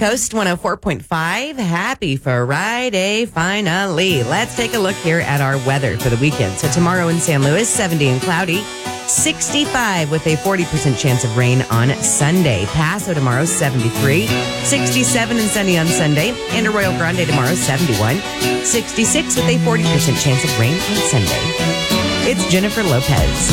Coast 104.5. Happy Friday, finally. Let's take a look here at our weather for the weekend. So tomorrow in San Luis, 70 and cloudy. 65 with a 40% chance of rain on Sunday. Paso tomorrow, 73. 67 and sunny on Sunday. And Arroyo Grande tomorrow, 71. 66 with a 40% chance of rain on Sunday. It's Jennifer Lopez.